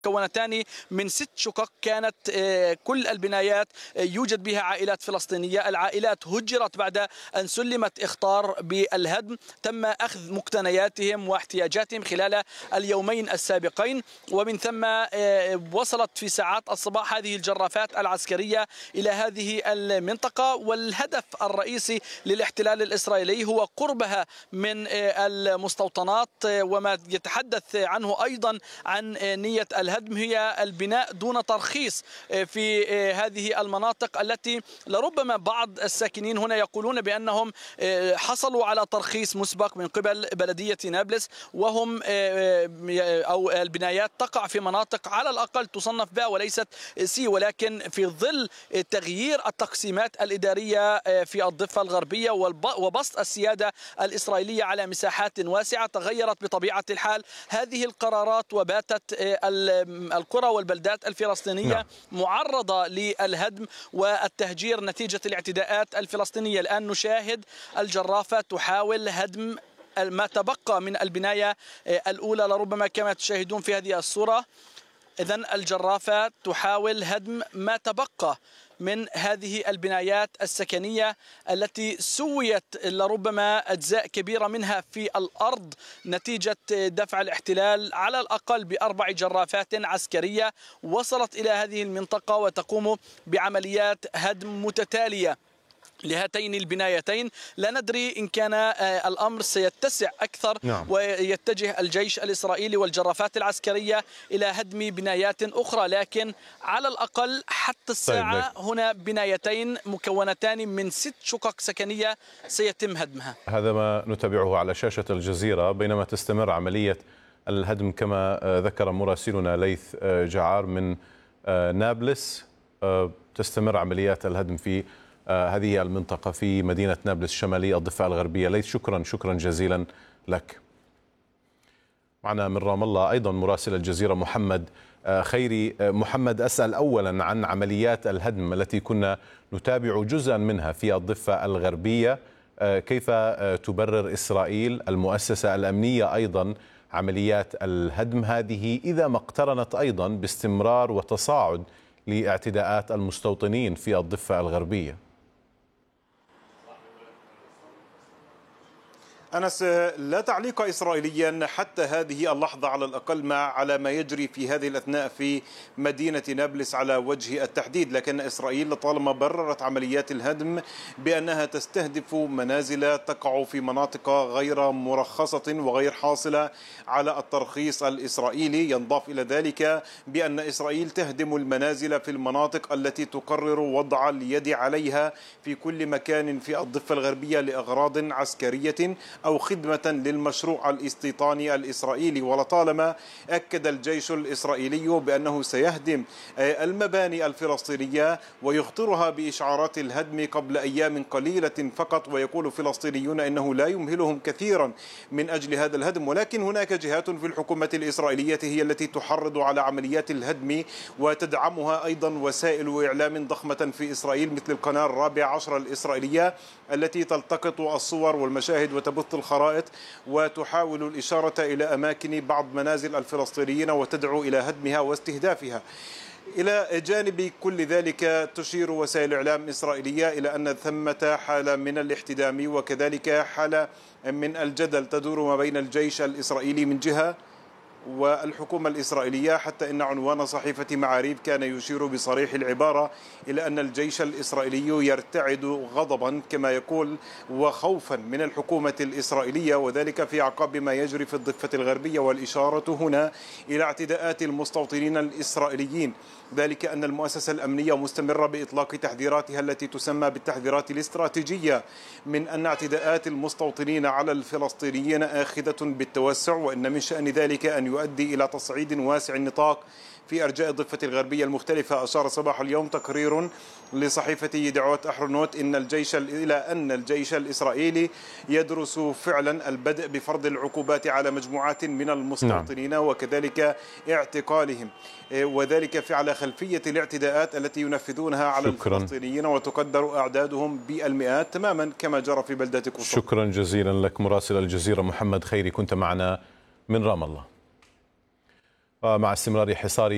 مكونتان من 6 شقق. كانت كل البنايات يوجد بها عائلات فلسطينية. العائلات هجرت بعد أن سلمت إخطار بالهدم. تم أخذ مقتنياتهم واحتياجاتهم خلال اليومين السابقين، ومن ثم وصلت في ساعات الصباح هذه الجرافات العسكرية إلى هذه المنطقة. والهدف الرئيسي للاحتلال الإسرائيلي هو قربها من المستوطنات، وما يتحدث عنه أيضا عن نية الهدم هي البناء دون ترخيص في هذه المناطق التي لربما بعض الساكنين هنا يقولون بأنهم حصلوا على ترخيص مسبق من قبل بلدية نابلس، وهم أو البنايات تقع في مناطق على الأقل تصنف بها وليست سي، ولكن في ظل تغيير التقسيمات الإدارية في الضفة الغربية وبسط السيادة الإسرائيلية على مساحات واسعة تغيرت بطبيعة الحال هذه القرارات، وباتت القرى والبلدات الفلسطينية معرضة للهدم والتهجير نتيجة الاعتداءات الفلسطينية. الآن نشاهد الجرافة تحاول هدم ما تبقى من البناية الأولى لربما كما تشاهدون في هذه الصورة. إذن الجرافة تحاول هدم ما تبقى من هذه البنايات السكنية التي سويت لربما أجزاء كبيرة منها في الأرض نتيجة دفع الاحتلال على الأقل ب4 جرافات عسكرية وصلت إلى هذه المنطقة وتقوم بعمليات هدم متتالية لهاتين البنايتين. لا ندري إن كان الأمر سيتسع أكثر ويتجه الجيش الإسرائيلي والجرافات العسكرية إلى هدم بنايات أخرى، لكن على الأقل حتى الساعة هنا بنايتين مكونتان من 6 شقق سكنية سيتم هدمها. هذا ما نتابعه على شاشة الجزيرة بينما تستمر عملية الهدم كما ذكر مراسلنا ليث جعار من نابلس. تستمر عمليات الهدم في هذه المنطقة في مدينة نابلس شمالي الضفة الغربية. ليث شكرا جزيلا لك. معنا من رام الله أيضا مراسل الجزيرة محمد خيري. محمد، أسأل أولا عن عمليات الهدم التي كنا نتابع جزءا منها في الضفة الغربية. كيف تبرر إسرائيل المؤسسة الأمنية أيضا عمليات الهدم هذه إذا ما اقترنت أيضا باستمرار وتصاعد لاعتداءات المستوطنين في الضفة الغربية؟ أنس، لا تعليق إسرائيليا حتى هذه اللحظة على الأقل على ما يجري في هذه الأثناء في مدينة نابلس على وجه التحديد، لكن إسرائيل لطالما بررت عمليات الهدم بأنها تستهدف منازل تقع في مناطق غير مرخصة وغير حاصلة على الترخيص الإسرائيلي. ينضاف إلى ذلك بأن إسرائيل تهدم المنازل في المناطق التي تقرر وضع اليد عليها في كل مكان في الضفة الغربية لأغراض عسكرية أو خدمة للمشروع الاستيطاني الإسرائيلي. ولطالما أكد الجيش الإسرائيلي بأنه سيهدم المباني الفلسطينية ويخطرها بإشعارات الهدم قبل أيام قليلة فقط، ويقول فلسطينيون أنه لا يمهلهم كثيرا من أجل هذا الهدم. ولكن هناك جهات في الحكومة الإسرائيلية هي التي تحرض على عمليات الهدم وتدعمها أيضا وسائل إعلام ضخمة في إسرائيل مثل القناة 14 الإسرائيلية التي تلتقط الصور والمشاهد وتبث الخرائط وتحاول الإشارة إلى أماكن بعض منازل الفلسطينيين وتدعو إلى هدمها واستهدافها. إلى جانب كل ذلك تشير وسائل إعلام إسرائيلية إلى أن ثمة حالة من الاحتدام وكذلك حالة من الجدل تدور ما بين الجيش الإسرائيلي من جهة والحكومة الإسرائيلية، حتى إن عنوان صحيفة معاريف كان يشير بصريح العبارة إلى أن الجيش الإسرائيلي يرتعد غضبا كما يقول وخوفا من الحكومة الإسرائيلية، وذلك في أعقاب ما يجري في الضفة الغربية، والإشارة هنا إلى اعتداءات المستوطنين الإسرائيليين. ذلك أن المؤسسة الأمنية مستمرة بإطلاق تحذيراتها التي تسمى بالتحذيرات الاستراتيجية من أن اعتداءات المستوطنين على الفلسطينيين آخذة بالتوسع، وإن من شأن ذلك أن يؤدي إلى تصعيد واسع النطاق في أرجاء الضفة الغربية المختلفة. أشار صباح اليوم تقرير لصحيفة يدعوت أحرنوت إلى أن الجيش الإسرائيلي يدرس فعلا البدء بفرض العقوبات على مجموعات من المستوطنين وكذلك اعتقالهم، وذلك على خلفية الاعتداءات التي ينفذونها على الفلسطينيين وتقدر أعدادهم بالمئات تماما كما جرى في بلدة قصر. شكرا جزيلا لك مراسل الجزيرة محمد خيري، كنت معنا من رام الله. مع استمرار حصار